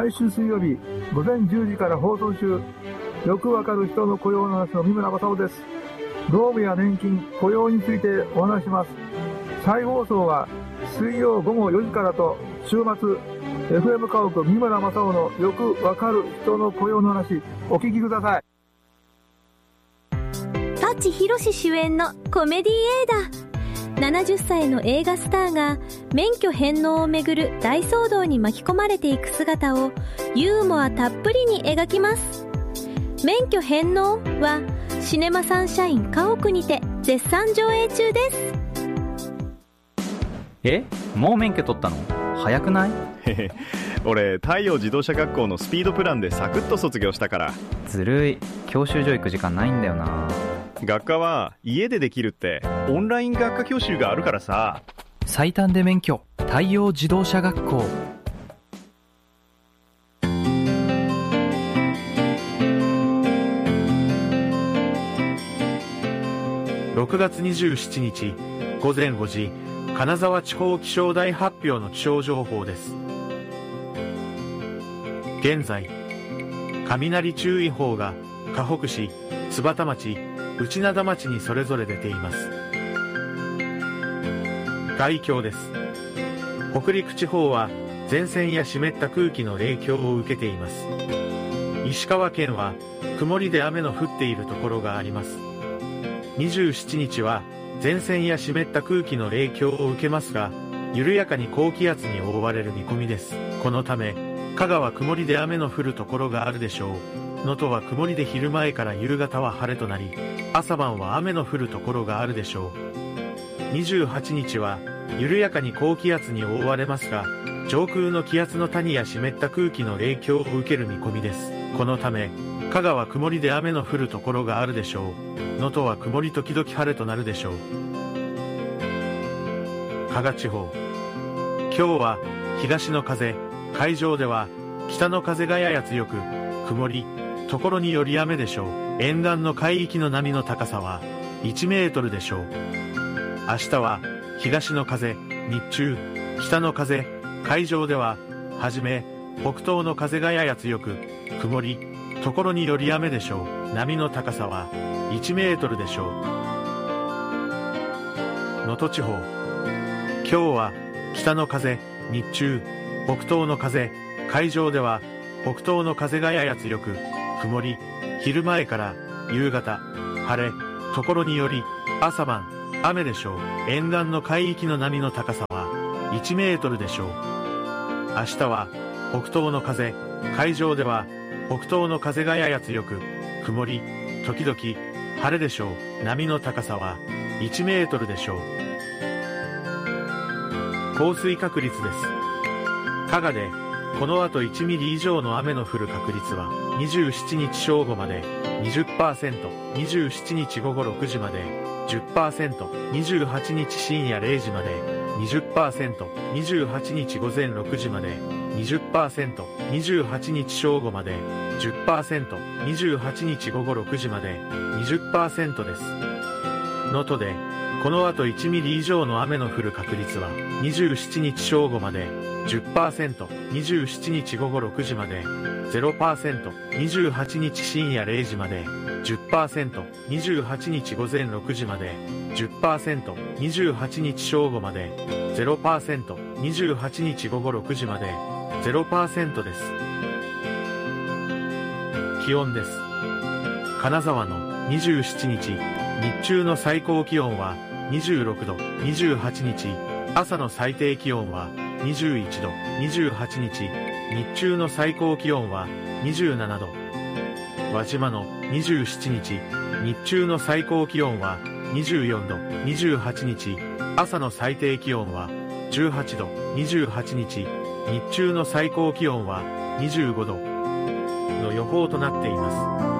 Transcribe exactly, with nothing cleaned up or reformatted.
毎週水曜日午前じゅうじから放送中。よくわかる人の雇用の話の三村正夫です。労務や年金、雇用についてお話します。再放送は水曜午後よじからと週末 エフエム 家屋三村正夫のよくわかる人の雇用の話、お聞きください。 舘ひろし主演のコメディ映画。ななじゅっさいの映画スターが免許返納をめぐる大騒動に巻き込まれていく姿をユーモアたっぷりに描きます。免許返納はシネマサンシャイン家屋にて絶賛上映中です。 え、もう免許取ったの？早くない？ へへ、俺太陽自動車学校のスピードプランでサクッと卒業したから。 ずるい、教習所行く時間ないんだよな。 学科は家でできるってオンライン学科教習があるからさ。 最短で免許、太陽自動車学校。 ろくがつにじゅうしちにちごぜんごじ、金沢地方気象台発表の気象情報です。現在、雷注意報がかほく市、津幡町、内灘町にそれぞれ出ています。概況です。北陸地方は前線や湿った空気の影響を受けています。石川県は曇りで雨の降っているところがあります。にじゅうしちにちは前線や湿った空気の影響を受けますが、緩やかに高気圧に覆われる見込みです。このため、香川は曇りで雨の降るところがあるでしょう。能登は曇りで昼前から夕方は晴れとなり、朝晩は雨の降るところがあるでしょう。にじゅうはちにちは緩やかに高気圧に覆われますが、上空の気圧の谷や湿った空気の影響を受ける見込みです。このため、香川は曇りで雨の降るところがあるでしょう。能登は曇り時々晴れとなるでしょう。加賀地方。今日は東の風、海上では北の風がやや強く、曇り、ところにより雨でしょう。沿岸の海域の波の高さはいちメートルでしょう。明日は東の風、日中、北の風、海上では、はじめ、北東の風がやや強く、曇り、ところにより雨でしょう。波の高さはいちメートルでしょう。能登地方。今日は北の風、日中、北東の風、海上では北東の風がやや強く、曇り、昼前から夕方、晴れ、ところにより朝晩、雨でしょう。沿岸の海域の波の高さはいちメートルでしょう。明日は北東の風、海上では北東の風がやや強く、曇り、時々晴れでしょう。波の高さはいちメートルでしょう。降水確率です。加賀でこの後いちミリ以上の雨の降る確率はにじゅうしちにち正午まで にじゅっパーセント、にじゅうしちにち午後ろくじまで じゅっパーセント、にじゅうはちにち深夜れいじまで にじゅっパーセント、にじゅうはちにち午前ろくじまで にじゅっパーセント、にじゅうはちにち正午まで じゅっパーセント、にじゅうはちにち午後ろくじまで にじゅっパーセント です。能登でこの後いちミリ以上の雨の降る確率はにじゅうしちにち正午まで じゅっパーセント、にじゅうしちにち午後ろくじまで ゼロパーセント、にじゅうはちにち深夜れいじまで じゅっパーセント、にじゅうはちにち午前ろくじまで じゅっパーセント、にじゅうはちにち正午まで ゼロパーセント、にじゅうはちにち午後ろくじまで ゼロパーセント です。気温です。金沢のにじゅうしちにち、日中の最高気温はにじゅうろくど、にじゅうはちにち、朝の最低気温はにじゅういちど、にじゅうはちにち、日中の最高気温はにじゅうななど。輪島のにじゅうしちにち、日中の最高気温はにじゅうよんど、にじゅうはちにち、朝の最低気温はじゅうはちど、にじゅうはちにち、日中の最高気温はにじゅうごどの予報となっています。